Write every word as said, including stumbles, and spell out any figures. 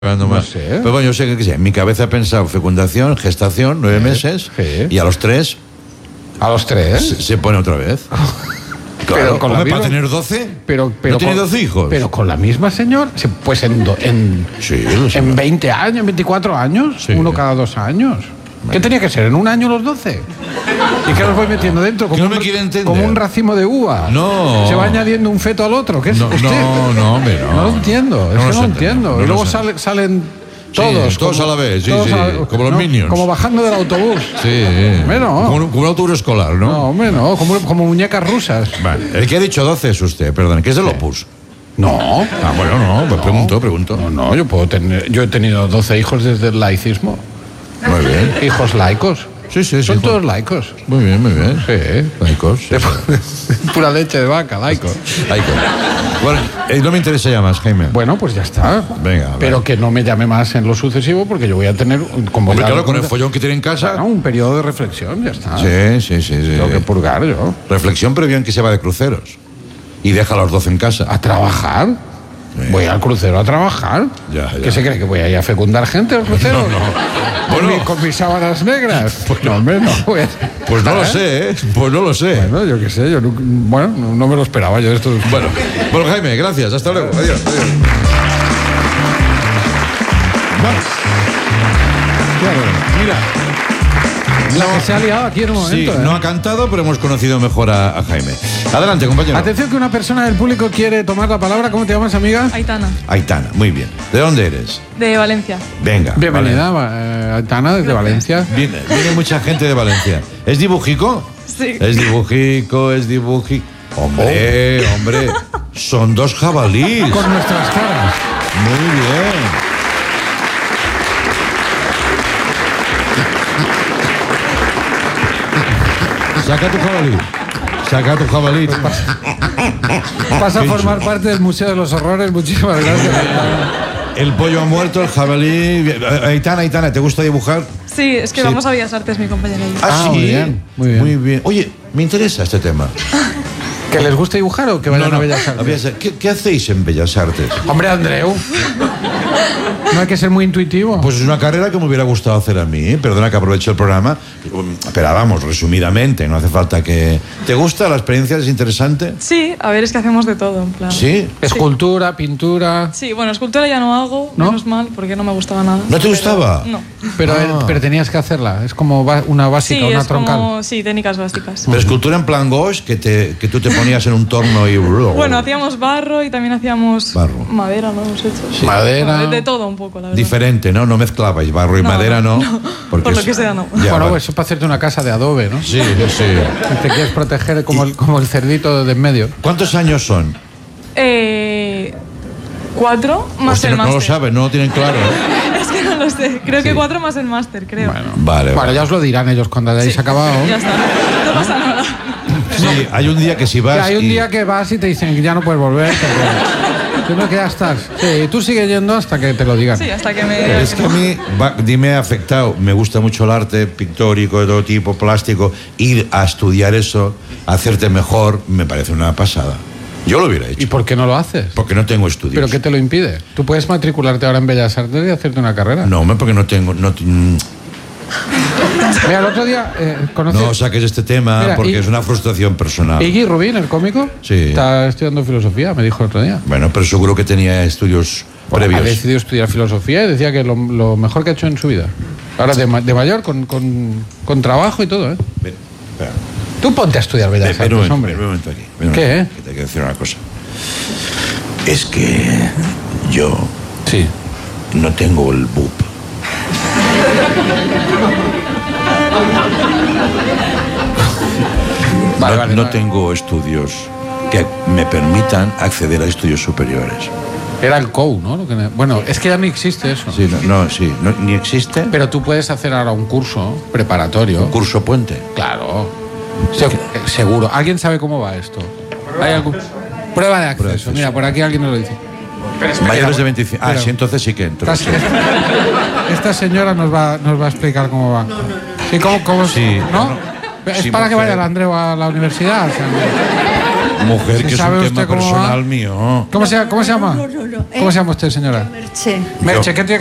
Más. No sé. Pero bueno, yo sé que, que en mi cabeza he pensado fecundación, gestación, nueve sí, meses, sí. Y a los tres... ¿A los tres? Se, se pone otra vez. Claro, pero con hombre, la misma, ¿para tener doce? Pero, pero ¿No tiene con, doce hijos? Pero con la misma señora, pues en, do, en, sí, en veinte años, en veinticuatro años, sí. Uno cada dos años. ¿Qué tenía que ser? ¿En un año los doce? ¿Y qué los voy metiendo dentro? Como, no me un, quiere entender. Como un racimo de uva. No. Se va añadiendo un feto al otro. ¿Qué es no, usted? No, no, hombre, no. No lo entiendo, no es que no lo entiendo. No y luego sé. sale, salen todos. Sí, todos como, a la vez, sí, sí. La, como los no, Minions. Como bajando del autobús. Sí. Bueno. Como, como un autobús escolar, ¿no? No, hombre, no. Como, como muñecas rusas. Vale. El que ha dicho doce es usted, perdón, que es del sí. Opus. No. Ah, bueno, no, pues no. pregunto, pregunto. No, no, yo puedo tener. Yo he tenido doce hijos desde el laicismo. Muy bien. Hijos laicos. Sí, sí, sí. Son todos laicos. Muy bien, muy bien. Sí. Laicos. Sí, sí. Pura leche de vaca, laicos. Laicos. Bueno, eh, no me interesa ya más, Jaime. Bueno, pues ya está. Venga. Pero vale. que no me llame más en lo sucesivo porque yo voy a tener... Como Hombre, claro, con el follón que tiene en casa... Claro, un periodo de reflexión, ya está. Sí, sí, sí. sí. Tengo que purgar yo. Reflexión, pero bien que se va de cruceros. Y deja a los doce en casa. ¿A trabajar? Sí. Voy al crucero a trabajar. Ya, ya. ¿Qué se cree? ¿Que voy a ir a fecundar gente al crucero? No, no. ¿Con, Bueno. mi, ¿Con mis sábanas negras? Pues no, hombre, no. Voy a... Pues no lo sé, ¿eh? Pues no lo sé. Bueno, yo qué sé. Yo no, bueno, no me lo esperaba yo esto. Bueno, bueno, Jaime, gracias. Hasta luego. Adiós. Adiós. Bueno. Claro, mira. La que se ha liado aquí en un momento. Sí, ¿eh? no ha cantado, pero hemos conocido mejor a, a Jaime. Adelante, compañero. Atención que una persona del público quiere tomar la palabra. ¿Cómo te llamas, amiga? Aitana. Aitana, muy bien. ¿De dónde eres? De Valencia. Venga. Bienvenida, vale. eh, Aitana, desde Valencia. Viene, viene mucha gente de Valencia. ¿Es dibujico? Sí. Es dibujico, es dibujico. Hombre, oh. hombre, son dos jabalíes. Con nuestras caras. Muy bien. Saca tu jabalí. Saca tu jabalí. Vas a formar parte del Museo de los Horrores. Muchísimas gracias. El pollo ha muerto, el jabalí. Aitana, Aitana, ¿te gusta dibujar? Sí, es que sí. vamos a Bellas Artes, mi compañera y yo. Ah, ah, sí. Muy bien, muy bien. Muy bien. Oye, me interesa este tema. ¿Que les gusta dibujar o que vayan no, no, a Bellas Artes? ¿Qué, ¿Qué hacéis en Bellas Artes? Hombre, Andreu. No hay que ser muy intuitivo. Pues es una carrera que me hubiera gustado hacer a mí. Perdona que aproveche el programa. Pero vamos, resumidamente, no hace falta que... ¿Te gusta? ¿La experiencia es interesante? Sí, a ver, es que hacemos de todo, en plan. ¿Sí? Escultura, pintura... Sí, bueno, escultura ya no hago, ¿No? menos mal, porque no me gustaba nada. ¿No te pero, gustaba? No. Pero, Ah. pero tenías que hacerla. Es como una básica, Sí, una es troncal. como... Sí, técnicas básicas. Pero escultura en plan gauche, que, te, que tú te ponías en un torno y... Bueno, hacíamos barro y también hacíamos Barro. madera, ¿no? Hemos hecho. Sí. Madera... De, de todo un poco, la verdad. Diferente, ¿no? No mezclabais barro y No, madera, ¿no? no, no. Porque Por lo es- que sea, no. Ya, bueno, vale. pues eso para hacerte una casa de adobe, ¿no? Sí, sí. Te quieres proteger como, el, como el cerdito de en medio. ¿Cuántos años son? Eh, cuatro más Hostia, el no, no máster. lo saben, no lo tienen claro. ¿eh? Es que no lo sé. Creo Sí. que cuatro más el máster, creo. Bueno, Vale, bueno, vale. ya os lo dirán ellos cuando hayáis Sí. acabado. Ya está. No pasa nada. Sí, hay un día que si vas Que hay un y- día que vas y te dicen que ya no puedes volver. Porque tú no que ya estás. Sí, tú sigues yendo hasta que te lo digan. Sí, hasta que me... Es que a mí, va, dime, ha afectado. Me gusta mucho el arte pictórico de todo tipo, plástico. Ir a estudiar eso, hacerte mejor, me parece una pasada. Yo lo hubiera ¿Y hecho. por qué no lo haces? Porque no tengo estudios. ¿Pero qué te lo impide? Tú puedes matricularte ahora en Bellas Artes y hacerte una carrera. No, hombre, porque no tengo... No, mm, Mira, el otro día eh, conocí... no saques este tema Mira, porque y- es una frustración personal. Iggy Rubin, el cómico, Sí. está estudiando filosofía, me dijo el otro día. Bueno, pero seguro que tenía estudios Bueno, previos. ha decidido estudiar filosofía y decía que lo, lo mejor que ha hecho en su vida. Ahora de, ma- de mayor, con, con, con trabajo y todo, ¿eh? Ven, espera. Tú ponte a estudiar Bellas Ven, ven Artes, un momento, hombre. ven un momento aquí. ven un ¿Qué, momento, eh? Que te quiero decir una cosa. Es que yo Sí. no tengo el B U P. Vale, no, vale, no vale. tengo estudios que me permitan acceder a estudios superiores. Era el C O U, ¿no? Lo que ne- bueno, es que ya no existe eso. Sí, no, no, sí, no, ni existe Pero tú puedes hacer ahora un curso preparatorio. curso puente. Claro. Se- eh, seguro. ¿Alguien sabe cómo va esto? ¿Hay algún... Prueba de acceso. Prueba de acceso. Mira, por aquí alguien nos lo dice. Mayores de veinticinco. Ah, Pero- sí, entonces sí que entro. Esta, esta señora nos va, nos va a explicar cómo va. ¿Y cómo, cómo- Sí, ¿no? no. Es Sí, para que mujer. vaya el Andreu a la universidad. O sea, Mujer, ¿Sí que es sabe un usted tema cómo va? personal mío. ¿Cómo se, cómo se llama? No, no, no, no. ¿Cómo Eh, se llama usted, señora? Merche. Merche, ¿qué tiene